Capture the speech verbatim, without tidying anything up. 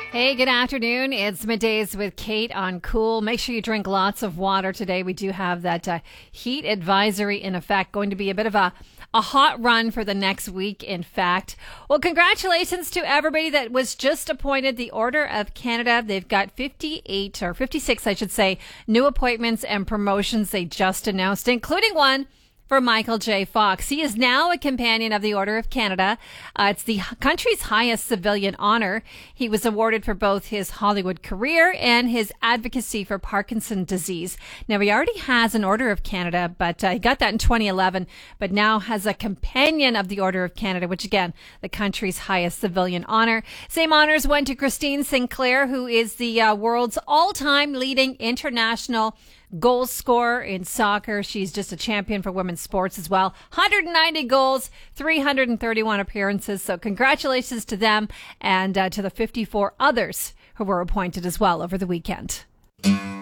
Hey, good afternoon. It's Middays with Kate on Cool. Make sure you drink lots of water today. We do have that uh, heat advisory in effect. Going to be a bit of a, a hot run for the next week, in fact. Well, congratulations to everybody that was just appointed the Order of Canada. They've got fifty-eight or fifty-six, I should say, new appointments and promotions they just announced, including one for Michael J. Fox. He is now a companion of the Order of Canada. Uh, it's the country's highest civilian honor. He was awarded for both his Hollywood career and his advocacy for Parkinson's disease. Now, he already has an Order of Canada, but uh, he got that in twenty eleven, but now has a companion of the Order of Canada, which again, the country's highest civilian honor. Same honors went to Christine Sinclair, who is the uh, world's all-time leading international goal scorer in soccer. She's just a champion for women's sports as well. one hundred ninety goals, three hundred thirty-one appearances. So congratulations to them and uh, to the fifty-four others who were appointed as well over the weekend.